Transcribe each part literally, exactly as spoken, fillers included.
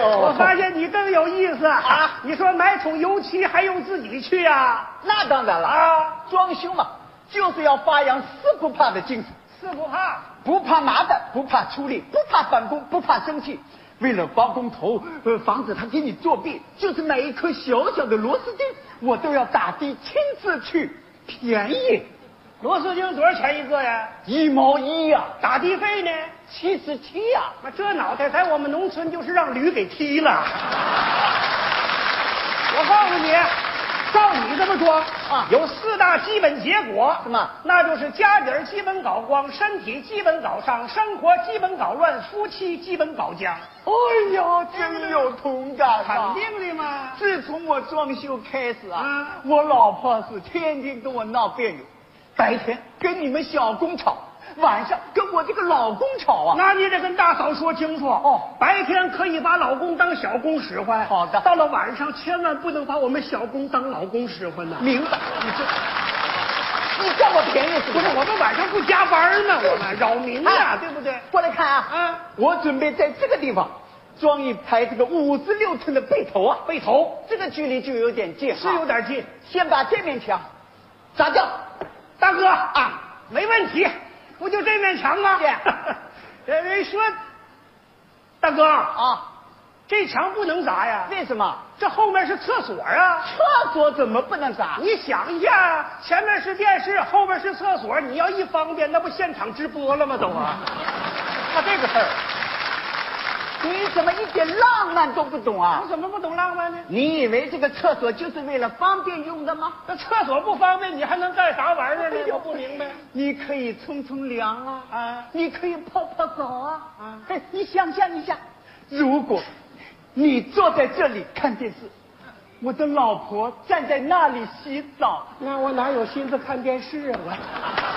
呦， 我发现你更有意思啊！你说买桶油漆还用自己去啊？ 那当然了啊，装修嘛，就是要发扬四不怕的精神。 四不怕， 不怕麻烦，不怕出力，不怕返工，不怕生气。为了包工头，呃，防止他给你作弊，就是买一颗小小的螺丝钉，我都要打的亲自去，便宜。 螺丝钉多少钱一个呀？ 一毛一呀、啊。 打的费呢？ 七十七呀。 那这脑袋在我们农村就是让驴给踢了。我告诉你，照你这么装啊， 有四大基本结果。 什么？ 那就是家底儿基本搞光，身体基本搞伤，生活基本搞乱，夫妻基本搞僵。 哎呀，真有同感啊！ 肯定的嘛。 自从我装修开始啊， 嗯、 我老婆是天天跟我闹别扭，白天跟你们小工吵，晚上跟我这个老公吵啊。 那你得跟大嫂说清楚哦，白天可以把老公当小公使唤， 好的。 到了晚上千万不能把我们小公当老公使唤呢。 明白？你这，你占我便宜是不是？我们晚上不加班呢，我们扰民呀、啊，对不对？ 过来看啊， 嗯， 我准备在这个地方装一排这个五十六寸的背头啊， 背头， 这个距离就有点近， 是有点近。 先把这面墙砸掉。 大哥啊，没问题，不就这面墙吗？ 对。 人说，大哥啊， 这墙不能砸呀？ 为什么？ 这后面是厕所啊！ 厕所怎么不能砸？ 你想一下，前面是电视，后面是厕所，你要一方便，那不现场直播了吗？都啊， 他这个事儿，你怎么一点浪漫都不懂啊？ 我怎么不懂浪漫呢？ 你以为这个厕所就是为了方便用的吗？ 那厕所不方便，你还能干啥玩意儿呢？我不明白。 你可以冲冲凉啊， 啊， 你可以泡泡澡啊， 啊， 哎，你想象一下，如果你坐在这里看电视，我的老婆站在那里洗澡， 那我哪有心思看电视啊？我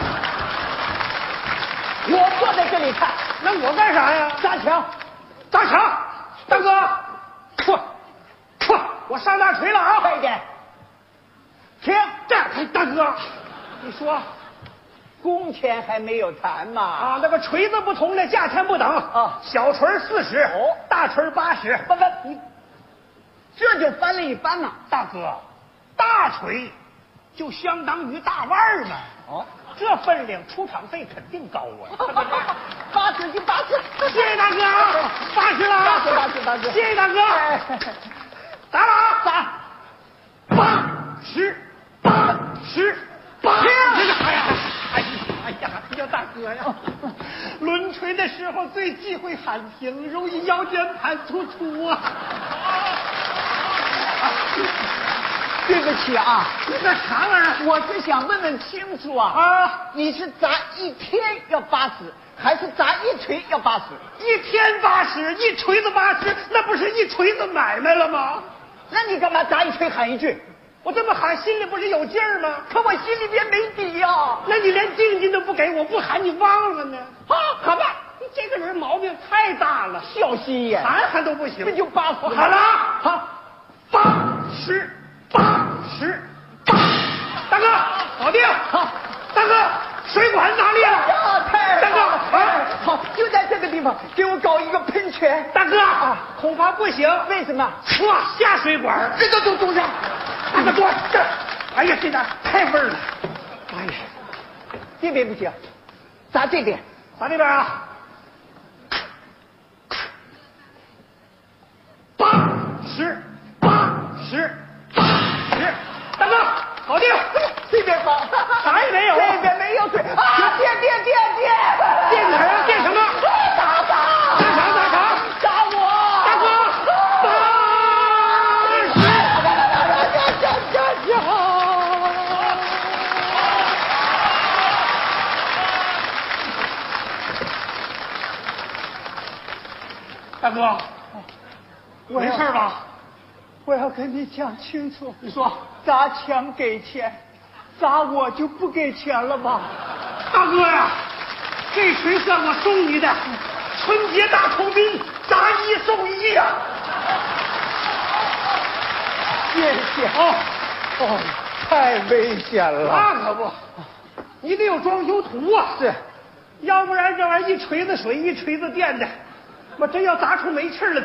我坐在这里看， 那我干啥呀？ 砸墙， 砸墙！大哥，嚯嚯，我上大锤了啊！ 快一点，停！ 这大哥，你说工钱还没有谈嘛？ 啊，那个锤子不同的价钱不等啊， 小锤四十， 哦， 大锤八十。 不不，你这就翻了一番了。 大哥，大锤就相当于大腕儿嘛。 哦， 这分量出场费肯定高啊！ 八十就八十， 谢谢大哥啊，八十了啊， 八十八十八十， 谢谢大哥。打了啊，打，八十，八十，八十。哎呀，哎呀，哎呀，叫大哥呀！抡锤的时候最忌讳喊停，容易腰间盘突出啊。 对不起啊， 你这啥玩意儿？ 我是想问问清楚啊啊， 你是砸一天要八十，还是砸一锤要八十？ 一天八十，一锤子八十，那不是一锤子买卖了吗？ 那你干嘛砸一锤喊一句？ 我这么喊心里不是有劲儿吗？ 可我心里边没底呀、啊。 那你连定金都不给我，不喊你忘了呢？ 啊，好吧， 你这个人毛病太大了， 小心眼， 喊喊都不行。 这就八十， 我喊了啊，好，八十，八十，八，大哥，搞定。 好， 大哥，水管哪里啊？ 呀，太大哥， 啊，好，就在这个地方给我搞一个喷泉。 大哥啊，恐怕不行。 为什么？ 哇，下水管， 这都都都上。 大哥多这，哎呀，这点太味儿了。哎呀， 这边不行，砸这边， 砸这边啊。八十，八十，八十，大哥，搞定。 这边好， 啥也没有， 这边没有水啊！电电电电， 电哪儿？电什么？ 打他！ 打场打场， 打我！ 大哥，八十，大哥，没事吧？ 我要跟你讲清楚， 你说， 砸墙给钱，砸我就不给钱了吧？ 大哥呀，这锤算我送你的，春节大酬宾，砸一送一呀！ 谢谢哦， 哦，太危险了。 那可不，你得有装修图啊。 是， 要不然这玩意儿一锤子水，一锤子电的，我真要砸出煤气了。